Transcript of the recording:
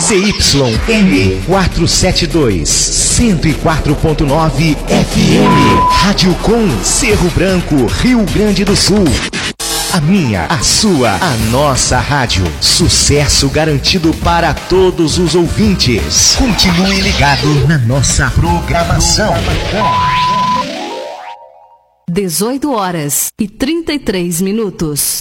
ZYM 472, 104.9 FM. Rádio Com, Cerro Branco, Rio Grande do Sul. A minha, a sua, a nossa rádio. Sucesso garantido para todos os ouvintes. Continue ligado na nossa programação. 18 horas e 33 minutos.